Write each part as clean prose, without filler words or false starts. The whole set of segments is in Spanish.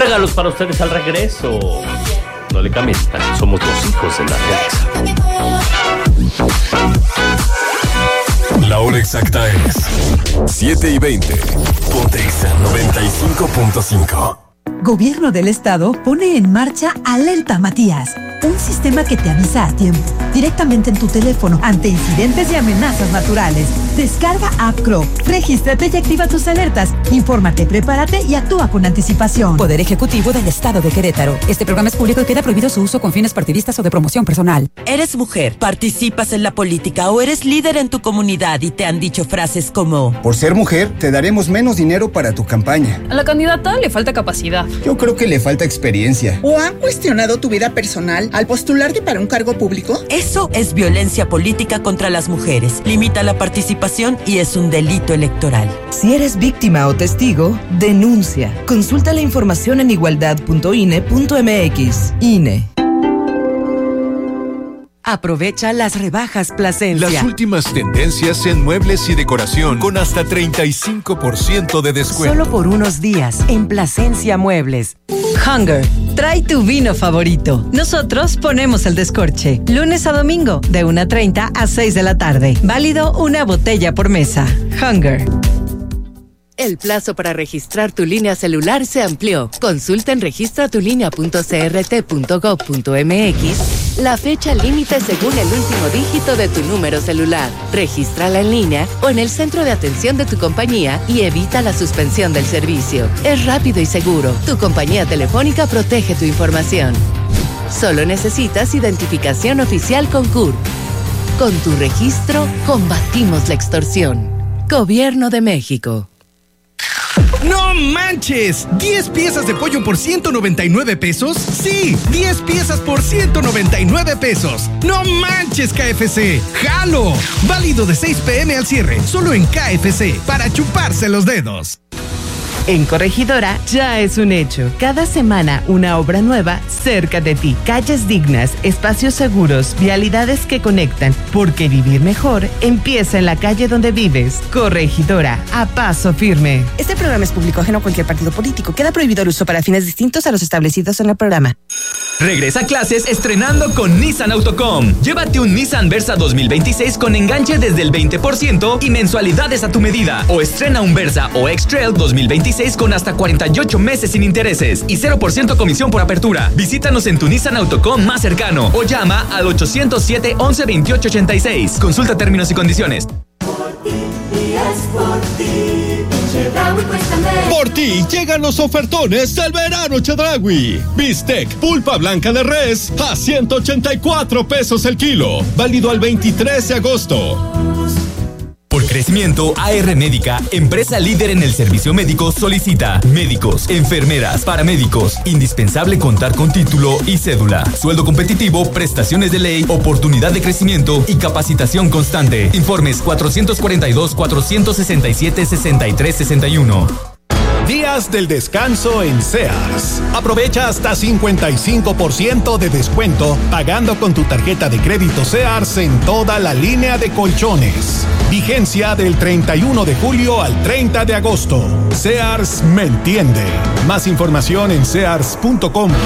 Regalos para ustedes al regreso. No le cambien, somos los hijos de la Alexa. La hora exacta es 7:20. Ponte Exa 95.5. Gobierno del Estado pone en marcha Alerta Matías, un sistema que te avisa a tiempo, directamente en tu teléfono, ante incidentes y amenazas naturales. Descarga App Crow, regístrate y activa tus alertas. Infórmate, prepárate y actúa con anticipación. Poder Ejecutivo del Estado de Querétaro. Este programa es público y queda prohibido su uso con fines partidistas o de promoción personal. ¿Eres mujer, participas en la política o eres líder en tu comunidad y te han dicho frases como: por ser mujer, te daremos menos dinero para tu campaña? A la candidata le falta capacidad. Yo creo que le falta experiencia. ¿O han cuestionado tu vida personal al postularte para un cargo público? Eso es violencia política contra las mujeres. Limita la participación y es un delito electoral. Si eres víctima o testigo, denuncia. Consulta la información en igualdad.ine.mx. INE. Aprovecha las rebajas Plasencia. Las últimas tendencias en muebles y decoración con hasta 35% de descuento. Solo por unos días en Plasencia Muebles. Hunger. Trae tu vino favorito. Nosotros ponemos el descorche. Lunes a domingo, de 1:30 a 6 de la tarde. Válido una botella por mesa. Hunger. El plazo para registrar tu línea celular se amplió. Consulta en registratulinea.crt.gov.mx la fecha límite según el último dígito de tu número celular. Regístrala en línea o en el centro de atención de tu compañía y evita la suspensión del servicio. Es rápido y seguro. Tu compañía telefónica protege tu información. Solo necesitas identificación oficial con CURP. Con tu registro, combatimos la extorsión. Gobierno de México. ¡No manches! ¿10 piezas de pollo por 199 pesos? ¡Sí! 10 piezas por 199 pesos. ¡No manches, KFC! ¡Jalo! Válido de 6 p.m. al cierre, solo en KFC, para chuparse los dedos. En Corregidora ya es un hecho. Cada semana una obra nueva cerca de ti. Calles dignas, espacios seguros, vialidades que conectan. Porque vivir mejor empieza en la calle donde vives. Corregidora, a paso firme. Este programa es público ajeno a cualquier partido político. Queda prohibido el uso para fines distintos a los establecidos en el programa. Regresa a clases estrenando con Nissan Autocom. Llévate un Nissan Versa 2026 con enganche desde el 20% y mensualidades a tu medida. O estrena un Versa o X-Trail 2026 con hasta 48 meses sin intereses y 0% comisión por apertura. Visítanos en tu Nissan Autocom más cercano o llama al 807 11 28 86. Consulta términos y condiciones. Por ti llegan los ofertones del verano Chedraui. Bistec pulpa blanca de res a 184 pesos el kilo. Válido al 23 de agosto. Por crecimiento, AR Médica, empresa líder en el servicio médico, solicita médicos, enfermeras, paramédicos. Indispensable contar con título y cédula. Sueldo competitivo, prestaciones de ley, oportunidad de crecimiento y capacitación constante. Informes 442-467-6361. Días del descanso en Sears. Aprovecha hasta 55% de descuento pagando con tu tarjeta de crédito Sears en toda la línea de colchones. Vigencia del 31 de julio al 30 de agosto. Sears me entiende. Más información en sears.com.mx.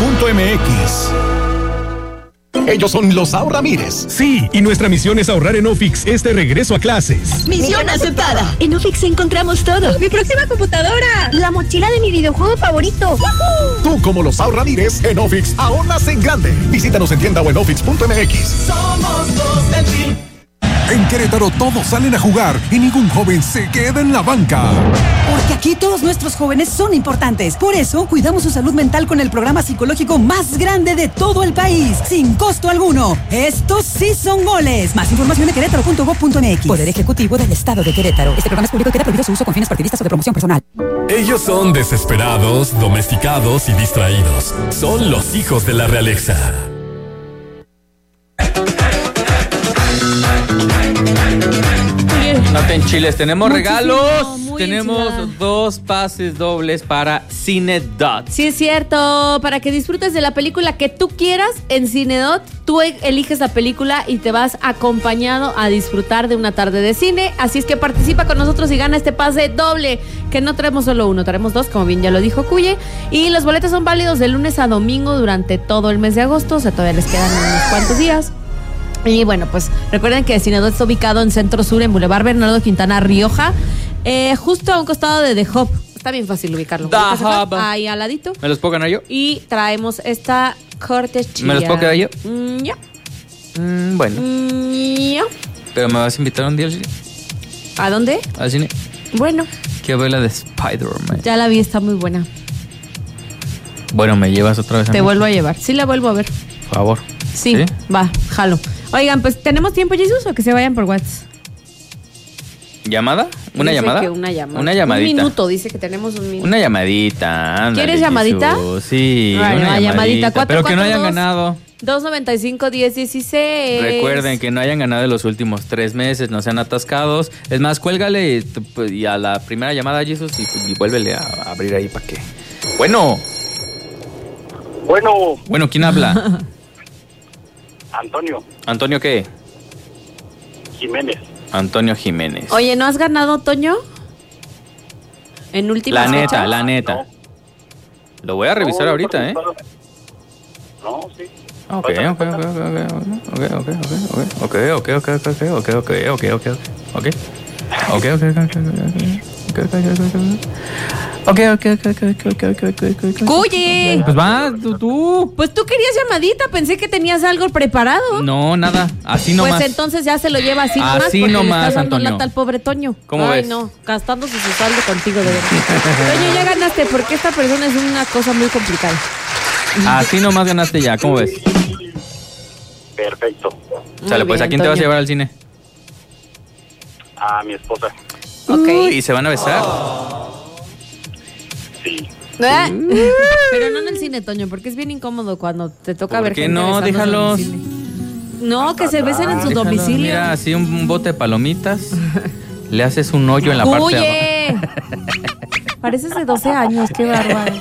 Ellos son los Ahorramires. Sí, y nuestra misión es ahorrar en Ofix este regreso a clases. ¡Misión aceptada! En Ofix encontramos todo. ¡Mi próxima computadora! ¡La mochila de mi videojuego favorito! ¡Woohoo! Tú, como los Ahorramires, en Ofix ahorras en grande. Visítanos en tienda o en ofix.mx. Somos los del team. En Querétaro todos salen a jugar y ningún joven se queda en la banca. Porque aquí todos nuestros jóvenes son importantes. Por eso cuidamos su salud mental con el programa psicológico más grande de todo el país, sin costo alguno. Estos sí son goles. Más información en querétaro.gov.mx. Poder Ejecutivo del Estado de Querétaro. Este programa es público y queda prohibido su uso con fines partidistas o de promoción personal. Ellos son desesperados, domesticados y distraídos. Son los hijos de la realeza. No te enchiles, tenemos regalos. Tenemos enchilada. 2 pases dobles para Cinedot. Sí, es cierto. Para que disfrutes de la película que tú quieras en Cinedot, tú eliges la película y te vas acompañado a disfrutar de una tarde de cine. Así es que participa con nosotros y gana este pase doble, que no traemos solo uno, traemos 2, como bien ya lo dijo Cuye. Y los boletos son válidos de lunes a domingo durante todo el mes de agosto. O sea, todavía les quedan unos cuantos días. Y bueno, pues recuerden que Cinedot está ubicado en Centro Sur, en Boulevard Bernardo Quintana Rioja, justo a un costado de The Hub. Está bien fácil ubicarlo. The Hub. Ahí al ladito. ¿Me los puedo ganar yo? Y traemos esta cortesía. ¿Me los puedo quedar yo? Ya. Bueno. Ya. ¿Pero me vas a invitar un día al cine? ¿A dónde? ¿Al cine? Bueno, Quiero ver la de Spider-Man. ya la vi, está muy buena. Bueno, ¿me llevas otra vez a Te mí? vuelvo a llevar. Sí, la vuelvo a ver. Por favor. Sí, va, jalo. Oigan, pues, ¿tenemos tiempo, Jesús, o que se vayan por WhatsApp? ¿Llamada? ¿Una Dice llamada? que una llamada. Una llamadita. Un minuto, dice que tenemos un minuto. Una llamadita. Ándale, ¿Quieres llamadita? Jesús. Sí, Bueno, una llamadita. Pero que no hayan 442. ganado. 295-1016. Recuerden que no hayan ganado en los últimos 3 meses, no sean atascados. Es más, cuélgale y a la primera llamada, Jesús, y vuélvele a abrir ahí para que... Bueno. Bueno, ¿quién habla? Antonio ¿Antonio qué? Jiménez. Antonio Jiménez. Oye, ¿no has ganado, Toño? En última La neta. Lo voy a revisar ahorita, ¿eh? No, sí. Ok. ¡Cuye! Pues va, tú. Pues tú querías llamadita, pensé que tenías algo preparado. No, nada, así nomás. Pues entonces ya se lo lleva así nomás. Así porque nomás, le estás dando Antonio. lata al pobre Toño. ¿Cómo Ay, ves? no, gastándose su saldo contigo, de verdad. Toño, ya ganaste, porque esta persona es una cosa muy complicada. Así nomás ganaste ya, ¿cómo ves? Perfecto. Sale, pues, ¿a quién te vas a llevar al cine? A mi esposa. ¿Y se van a besar? Sí. Pero no en el cine, Toño, porque es bien incómodo cuando te toca ver ¿Por qué gente no? besándose en el Déjalos. cine. No, que se besen en su Déjalo, domicilio. Mira, así un bote de palomitas. Le haces un hoyo en la parte de abajo. ¡Oye! Pareces de 12 años, qué bárbaro.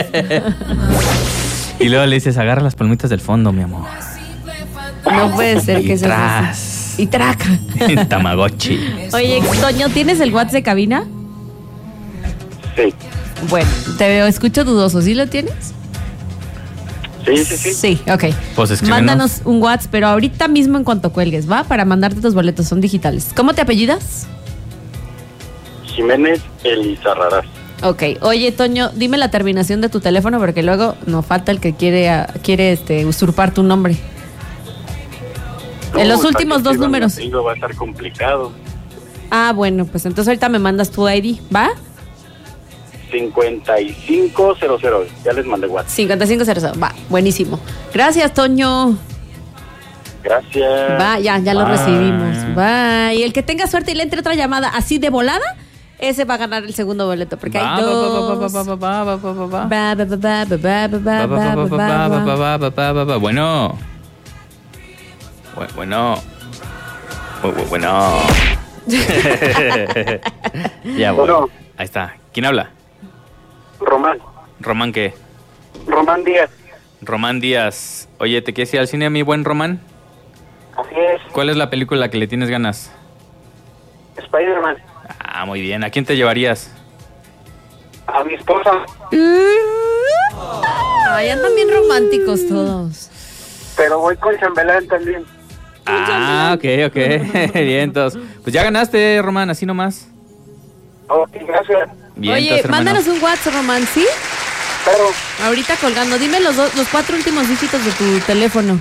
Y luego le dices, agarra las palomitas del fondo, mi amor. No puede ser que Y sea tras. así. Y traca. Tamagotchi. Oye, Toño, ¿tienes el WhatsApp de cabina? Sí. Bueno, te veo, escucho dudoso. ¿Sí lo tienes? Sí. Sí, ok. Pues escríbenos. Mándanos un WhatsApp, pero ahorita mismo en cuanto cuelgues, ¿va? Para mandarte tus boletos, son digitales. ¿Cómo te apellidas? Jiménez Elizarrarás. Ok. Oye, Toño, dime la terminación de tu teléfono porque luego nos falta el que quiere usurpar tu nombre. En los últimos 2 números. Va a estar complicado. Ah, bueno, pues entonces ahorita me mandas tu ID, ¿va? 5500. Ya les mandé WhatsApp. 5500, va, buenísimo. Gracias, Toño. Gracias. Va, ya lo recibimos. Va, y el que tenga suerte y le entre otra llamada así de volada, ese va a ganar el segundo boleto, porque hay 2. Bueno. Bueno. Ya, bueno. Ahí está. ¿Quién habla? Román. ¿Román qué? Román Díaz. Román Díaz. Oye, ¿te quieres ir al cine, mi buen Román? Así es. ¿Cuál es la película que le tienes ganas? Spider-Man. Ah, muy bien. ¿A quién te llevarías? A mi esposa. Ay, andan bien románticos todos. Pero voy con chambelán también. Ah, ok. Bien, entonces. Pues ya ganaste, Román, así nomás. Ok, gracias. Bien, Oye, entonces, hermano. mándanos un WhatsApp, Román, ¿sí? Claro. Ahorita colgando. Dime los 4 últimos dígitos de tu teléfono.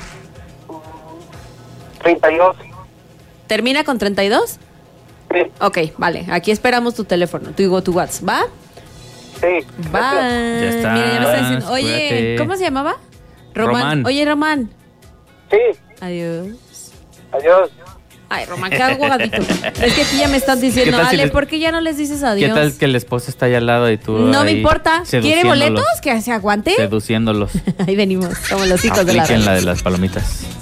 32. ¿Termina con 32? Sí. Ok, vale. Aquí esperamos tu teléfono, tu WhatsApp, ¿va? Sí. Va. Ya está. Mira, ya me está diciendo. Oye, Cuídate. ¿cómo se llamaba? Román. Oye, Román. Sí. Adiós. Adiós. Ay, Román, qué aguadito. Es que aquí ya me están diciendo, ¿Qué tal si Ale, les- ¿por qué ya no les dices adiós? ¿Qué tal que el esposo está allá al lado y tú No me ahí importa. ¿Quiere seduciéndolos? boletos? Que se aguante. Seduciéndolos. Ahí venimos, como los hijos de la Apliquen radio. la de las palomitas.